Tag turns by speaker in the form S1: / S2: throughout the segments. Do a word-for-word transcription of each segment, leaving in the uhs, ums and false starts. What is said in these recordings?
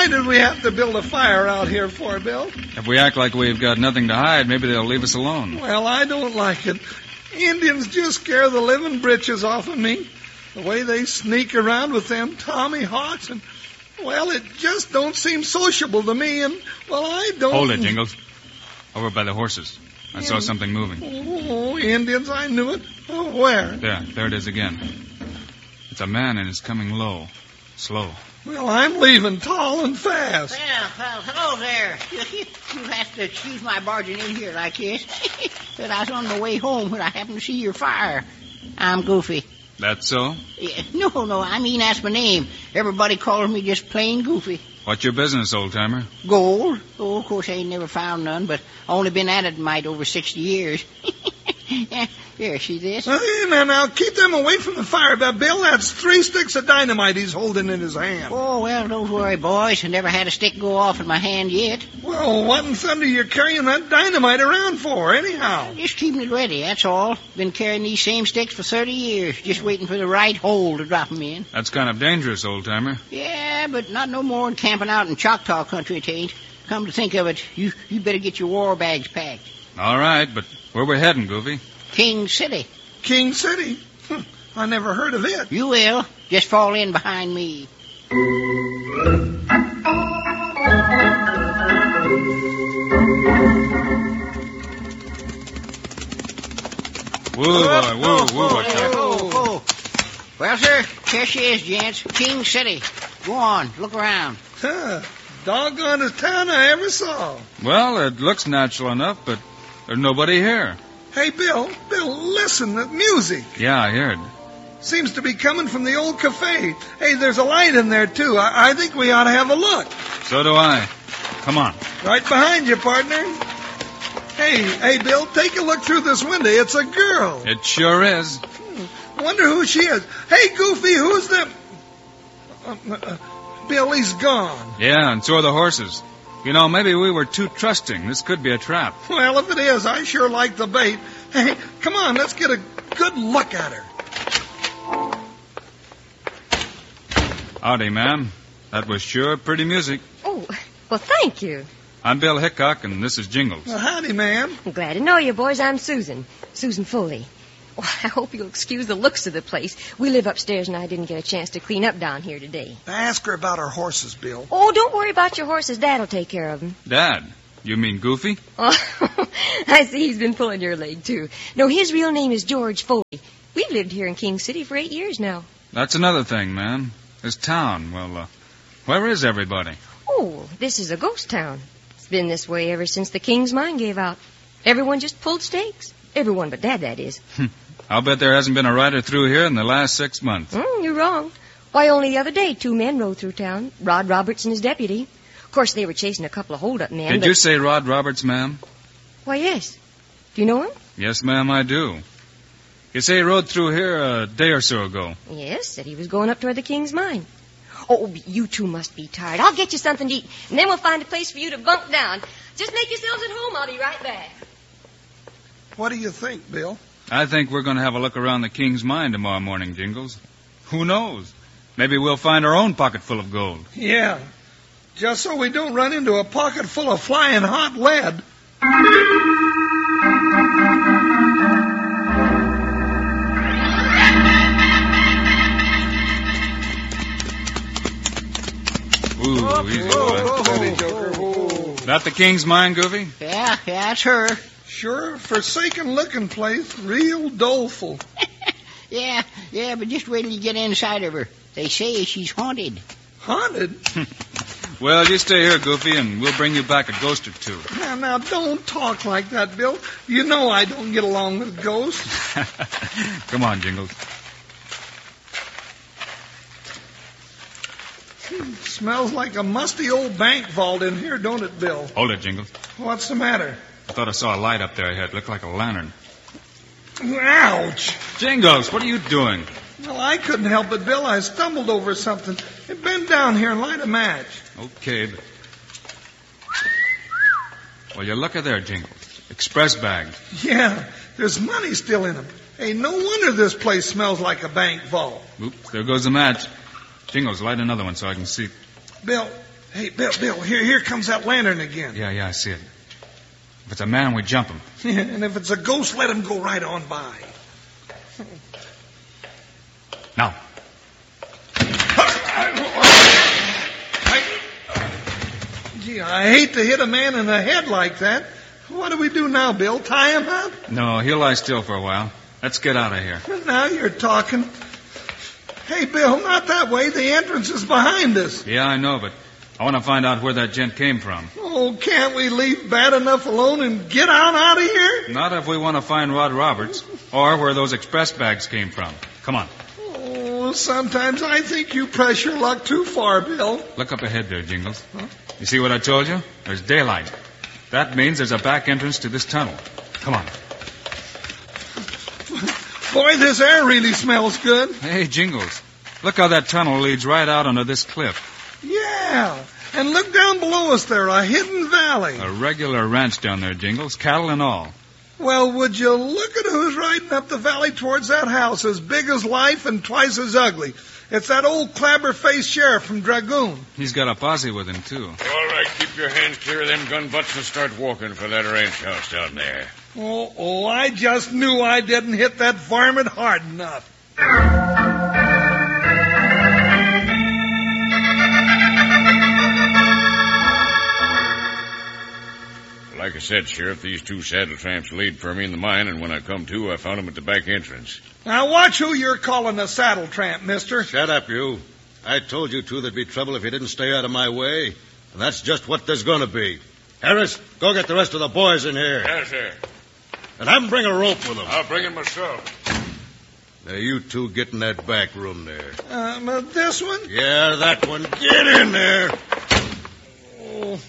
S1: did we have to build a fire out here for, Bill?
S2: If we act like we've got nothing to hide, maybe they'll leave us alone.
S1: Well, I don't like it. Indians just scare the living britches off of me. The way they sneak around with them Tommy Hawks and, well, it just don't seem sociable to me, and, well, I don't...
S2: Hold it, Jingles. Over by the horses. I saw something moving.
S1: Oh, Indians, I knew it. Oh, where?
S2: There, there it is again. It's a man and it's coming low, slow.
S1: Well, I'm leaving tall and fast.
S3: Well, well, hello there. You, you have to excuse my barging in here like this. But I was on my way home when I happened to see your fire. I'm Goofy.
S2: That's so?
S3: Yeah, no, no, I mean that's my name. Everybody calls me just plain Goofy.
S2: What's your business, old-timer?
S3: Gold? Oh, of course I ain't never found none, but only been at it mite over sixty years. Yeah, here, see this?
S1: Hey, now, now, keep them away from the fire, but Bill, that's three sticks of dynamite he's holding in his hand.
S3: Oh, well, don't worry, boys. I never had a stick go off in my hand yet.
S1: Well, what in thunder you're carrying that dynamite around for, anyhow?
S3: Just keeping it ready, that's all. Been carrying these same sticks for thirty years, just waiting for the right hole to drop 'em in.
S2: That's kind of dangerous, old-timer.
S3: Yeah, but not no more than camping out in Choctaw country, it ain't. Come to think of it, you you better get your war bags packed.
S2: All right, but where we're heading, Goofy?
S3: King City.
S1: King City? Hm, I never heard of it.
S3: You will. Just fall in behind me.
S2: Woo, boy, woo, woo.
S3: Oh, there, oh, oh. Well, sir, here she is, gents. King City. Go on, look around.
S1: Huh, doggonest town I ever saw.
S2: Well, it looks natural enough, but there's nobody here.
S1: Hey, Bill, Bill, listen, that music.
S2: Yeah, I heard.
S1: Seems to be coming from the old cafe. Hey, there's a light in there, too. I, I think we ought to have a look.
S2: So do I. Come on.
S1: Right behind you, partner. Hey, hey, Bill, take a look through this window. It's a girl.
S2: It sure is.
S1: Hmm, wonder who she is. Hey, Goofy, who's the... Uh, uh, Bill, he's gone.
S2: Yeah, and so are the horses. You know, maybe we were too trusting. This could be a trap.
S1: Well, if it is, I sure like the bait. Hey, come on, let's get a good look at her.
S2: Howdy, ma'am. That was sure pretty music.
S4: Oh, well, thank you.
S2: I'm Bill Hickok, and this is Jingles.
S1: Well, howdy, ma'am.
S4: I'm glad to know you, boys. I'm Susan. Susan Foley. Oh, I hope you'll excuse the looks of the place. We live upstairs, and I didn't get a chance to clean up down here today.
S1: Ask her about her horses, Bill.
S4: Oh, don't worry about your horses. Dad'll take care of them.
S2: Dad? You mean Goofy?
S4: Oh, I see he's been pulling your leg, too. No, his real name is George Foley. We've lived here in King City for eight years now.
S2: That's another thing, ma'am. This town, well, uh, where is everybody?
S4: Oh, this is a ghost town. It's been this way ever since the King's Mine gave out. Everyone just pulled stakes. Everyone but Dad, that is.
S2: I'll bet there hasn't been a rider through here in the last six months.
S4: Mm, you're wrong. Why, only the other day, two men rode through town. Rod Roberts and his deputy. Of course, they were chasing a couple of hold-up men.
S2: Did
S4: but...
S2: you say Rod Roberts, ma'am?
S4: Why, yes. Do you know him?
S2: Yes, ma'am, I do. You say he rode through here a day or so ago.
S4: Yes, said he was going up toward the King's Mine. Oh, you two must be tired. I'll get you something to eat, and then we'll find a place for you to bunk down. Just make yourselves at home. I'll be right back.
S1: What do you think, Bill?
S2: I think we're going to have a look around the King's Mine tomorrow morning, Jingles. Who knows? Maybe we'll find our own pocket full of gold.
S1: Yeah, just so we don't run into a pocket full of flying hot lead.
S2: Ooh,
S1: oh,
S2: easy,
S1: oh,
S2: boy.
S1: oh, Joker. Oh.
S2: That the King's Mine, Goofy?
S3: Yeah, yeah, that's her.
S1: Sure, forsaken looking place, real doleful.
S3: yeah, yeah, but just wait till you get inside of her. They say she's haunted.
S1: Haunted?
S2: Well, you stay here, Goofy, and we'll bring you back a ghost or two.
S1: Now, now, don't talk like that, Bill. You know I don't get along with ghosts.
S2: Come on, Jingles.
S1: Smells like a musty old bank vault in here, don't it, Bill?
S2: Hold it, Jingles.
S1: What's the matter?
S2: I thought I saw a light up there ahead. Looked like a lantern.
S1: Ouch!
S2: Jingles, what are you doing?
S1: Well, I couldn't help it, Bill. I stumbled over something. Bend down here and light a match.
S2: Okay, but... Well, you look at there, Jingles. Express bags.
S1: Yeah, there's money still in them. Hey, no wonder this place smells like a bank vault.
S2: Oops, there goes the match. Jingles, light another one so I can see.
S1: Bill, Hey, Bill, Bill, here, here comes that lantern again.
S2: Yeah, yeah, I see it. If it's a man, we jump him.
S1: And if it's a ghost, let him go right on by.
S2: Now.
S1: Gee, I hate to hit a man in the head like that. What do we do now, Bill? Tie him up?
S2: No, he'll lie still for a while. Let's get out of here.
S1: Now you're talking. Hey, Bill, not that way. The entrance is behind us.
S2: Yeah, I know, but I want to find out where that gent came from.
S1: Oh, can't we leave bad enough alone and get on out of here?
S2: Not if we want to find Rod Roberts or where those express bags came from. Come on.
S1: Oh, sometimes I think you press your luck too far, Bill.
S2: Look up ahead there, Jingles. Huh? You see what I told you? There's daylight. That means there's a back entrance to this tunnel. Come on.
S1: Boy, this air really smells good.
S2: Hey, Jingles, look how that tunnel leads right out onto this cliff.
S1: Yeah, and look down below us there, a hidden valley.
S2: A regular ranch down there, Jingles, cattle and all.
S1: Well, would you look at who's riding up the valley towards that house, as big as life and twice as ugly. It's that old clabber-faced sheriff from Dragoon.
S2: He's got a posse with him, too.
S5: All right, keep your hands clear of them gun butts and start walking for that ranch house down there.
S1: Oh, oh, I just knew I didn't hit that varmint hard enough.
S5: Like I said, Sheriff, these two saddle tramps laid for me in the mine, and when I come to, I found them at the back entrance.
S1: Now, watch who you're calling a saddle tramp, mister.
S6: Shut up, you. I told you two there'd be trouble if you didn't stay out of my way. And that's just what there's going to be. Harris, go get the rest of the boys in here.
S5: Yes, sir.
S6: And have them bring a rope with them.
S5: I'll bring it myself.
S6: Now, you two get in that back room there.
S1: Um, uh, this one?
S6: Yeah, that one. Get in there.
S1: Oh.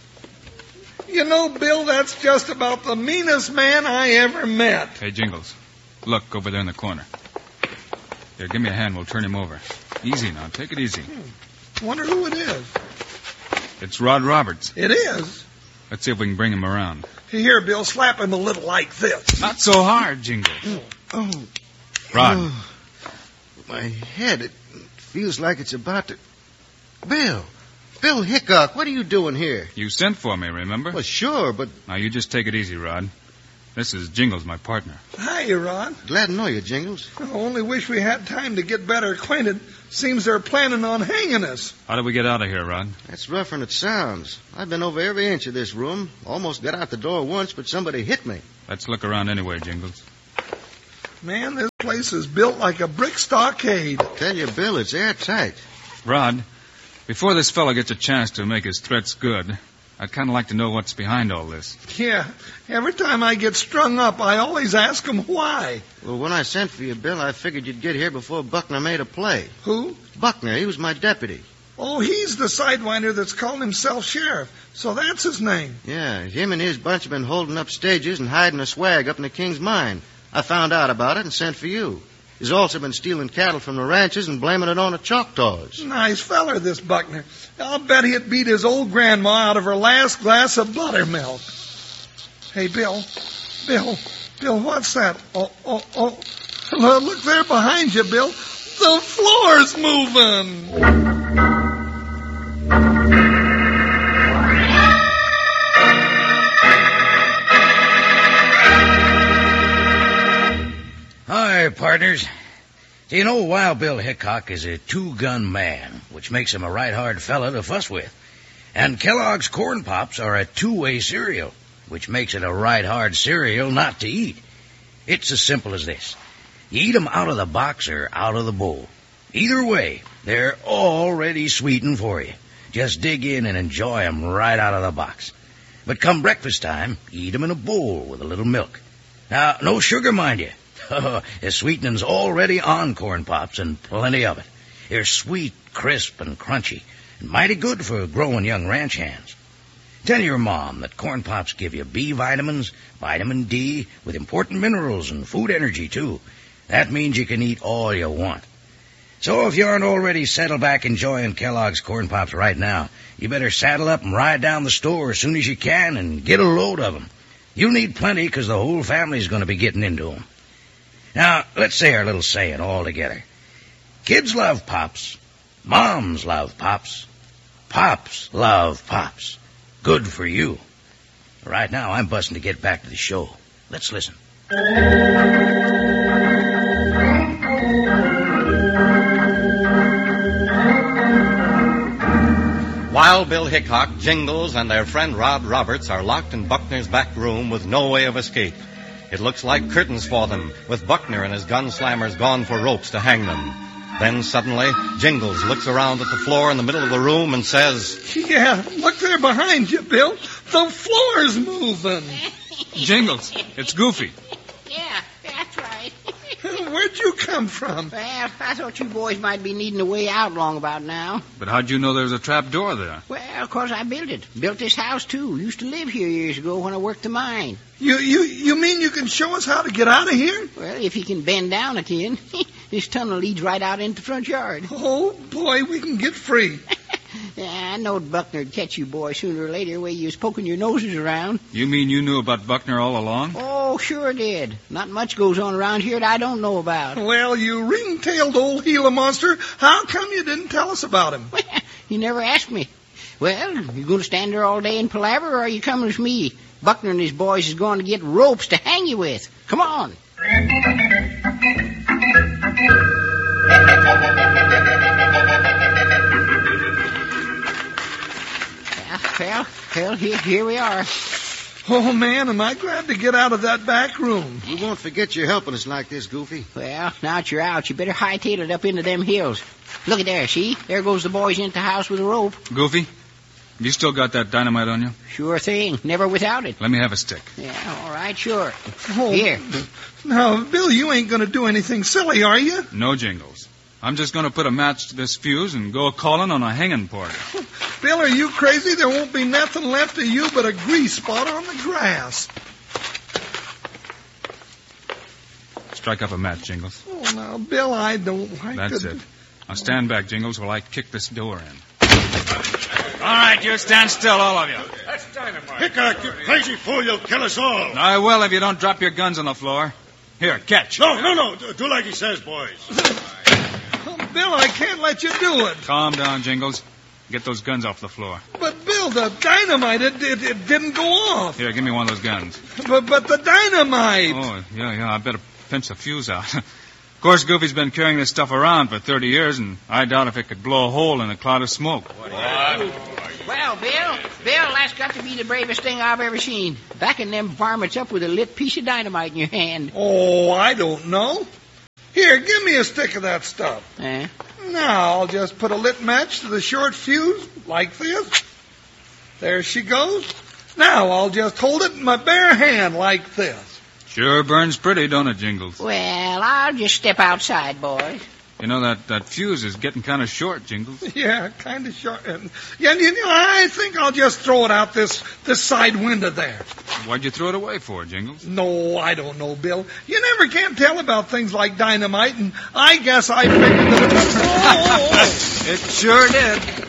S1: You know, Bill, that's just about the meanest man I ever met.
S2: Hey, Jingles, look over there in the corner. Here, give me a hand. We'll turn him over. Easy now. Take it easy.
S1: Hmm. Wonder who it is.
S2: It's Rod Roberts.
S1: It is?
S2: Let's see if we can bring him around.
S1: Here, Bill, slap him a little like this.
S2: Not so hard, Jingles.
S6: Oh. oh.
S2: Rod.
S6: Oh. My head, it feels like it's about to... Bill. Bill Hickok, what are you doing here?
S2: You sent for me, remember?
S6: Well, sure, but...
S2: Now, you just take it easy, Rod. This is Jingles, my partner.
S1: Hi, Rod.
S6: Glad to know you, Jingles.
S1: I only wish we had time to get better acquainted. Seems they're planning on hanging us.
S2: How do we get out of here, Rod?
S6: That's rougher than it sounds. I've been over every inch of this room. Almost got out the door once, but somebody hit me.
S2: Let's look around anyway, Jingles.
S1: Man, this place is built like a brick stockade.
S6: Tell you, Bill, it's airtight.
S2: Rod, before this fellow gets a chance to make his threats good, I'd kind of like to know what's behind all this.
S1: Yeah, every time I get strung up, I always ask him why.
S6: Well, when I sent for you, Bill, I figured you'd get here before Buckner made a play.
S1: Who?
S6: Buckner. He was my deputy.
S1: Oh, he's the sidewinder that's calling himself sheriff. So that's his name.
S6: Yeah, him and his bunch have been holding up stages and hiding a swag up in the King's mine. I found out about it and sent for you. He's also been stealing cattle from the ranches and blaming it on the Choctaws.
S1: Nice feller, this Buckner. I'll bet he'd beat his old grandma out of her last glass of buttermilk. Hey, Bill. Bill. Bill, what's that? Oh, oh, oh. Look there behind you, Bill. The floor's moving.
S7: Hi, partners. So you know, Wild Bill Hickok is a two-gun man, which makes him a right hard fella to fuss with. And Kellogg's Corn Pops are a two-way cereal, which makes it a right hard cereal not to eat. It's as simple as this. You eat 'em out of the box or out of the bowl. Either way, they're already sweetened for you. Just dig in and enjoy 'em right out of the box. But come breakfast time, eat 'em in a bowl with a little milk. Now, no sugar, mind you. The sweetening's already on Corn Pops, and plenty of it. They're sweet, crisp, and crunchy, and mighty good for growing young ranch hands. Tell your mom that Corn Pops give you B vitamins, vitamin D, with important minerals and food energy, too. That means you can eat all you want. So if you aren't already settled back enjoying Kellogg's Corn Pops right now, you better saddle up and ride down the store as soon as you can and get a load of 'em. You'll need plenty because the whole family's going to be getting into 'em. Now, let's say our little saying all together. Kids love Pops. Moms love Pops. Pops love Pops. Good for you. Right now, I'm busting to get back to the show. Let's listen.
S8: Wild Bill Hickok, Jingles, and their friend Rod Roberts are locked in Buckner's back room with no way of escape. It looks like curtains for them, with Buckner and his gunslammers gone for ropes to hang them. Then suddenly, Jingles looks around at the floor in the middle of the room and says,
S1: Yeah, look there behind you, Bill. The floor's moving.
S2: Jingles, it's Goofy.
S3: Yeah, that's right.
S1: Where'd you come from?
S3: Well, I thought you boys might be needing a way out long about now.
S2: But how'd you know there was a trap door there?
S3: Well, of course I built it. Built this house, too. Used to live here years ago when I worked the mine.
S1: You you you mean you can show us how to get out of here?
S3: Well, if you can bend down again. This tunnel leads right out into the front yard.
S1: Oh, boy, we can get free.
S3: Yeah, I knowed Buckner'd catch you boys sooner or later where you was poking your noses around.
S2: You mean you knew about Buckner all along?
S3: Oh, sure did. Not much goes on around here that I don't know about.
S1: Well, you ring-tailed old Gila monster, how come you didn't tell us about him?
S3: You never asked me. Well, you going to stand there all day and palaver, or are you coming with me? Buckner and his boys is going to get ropes to hang you with. Come on. Well, well, here, here we are.
S1: Oh, man, am I glad to get out of that back room.
S6: We won't forget you helping us like this, Goofy.
S3: Well, now that you're out, you better hightail it up into them hills. Look at there, see? There goes the boys into the house with a rope.
S2: Goofy, have you still got that dynamite on you?
S3: Sure thing. Never without it.
S2: Let me have a stick.
S3: Yeah, all right, sure.
S1: Oh,
S3: Here.
S1: Now, Bill, you ain't going to do anything silly, are you?
S2: No, Jingles. I'm just going to put a match to this fuse and go a-calling on a hanging party.
S1: Bill, are you crazy? There won't be nothing left of you but a grease spot on the grass.
S2: Strike up a match, Jingles.
S1: Oh, now, Bill, I don't like
S2: That's
S1: to...
S2: it. Now stand back, Jingles, while I kick this door in. All right, you stand still, all of you.
S9: That's dynamite. Hickok, you crazy fool, you'll kill us all.
S2: I will if you don't drop your guns on the floor. Here, catch.
S9: No, no, no. Do, do like he says, boys.
S1: Oh, Bill, I can't let you do it.
S2: Calm down, Jingles. Get those guns off the floor.
S1: But, Bill, the dynamite, it, it, it didn't go off.
S2: Here, give me one of those guns.
S1: But, but the dynamite.
S2: Oh, yeah, yeah, I better pinch the fuse out. Of course, Goofy's been carrying this stuff around for thirty years, and I doubt if it could blow a hole in a cloud of smoke.
S3: What? Well, Bill, Bill, that's got to be the bravest thing I've ever seen. Backing them varmints up with a lit piece of dynamite in your hand.
S1: Oh, I don't know. Here, give me a stick of that stuff.
S3: Eh?
S1: Now, I'll just put a lit match to the short fuse, like this. There she goes. Now, I'll just hold it in my bare hand, like this.
S2: Sure burns pretty, don't it, Jingles?
S3: Well, I'll just step outside, boys.
S2: You know, that, that fuse is getting kind of short, Jingles.
S1: Yeah, kind of short. And, yeah, you know, I think I'll just throw it out this, this side window there.
S2: Why'd you throw it away for, Jingles?
S1: No, I don't know, Bill. You never can tell about things like dynamite, and I guess I figured that it was... Oh, oh, oh.
S2: It sure did.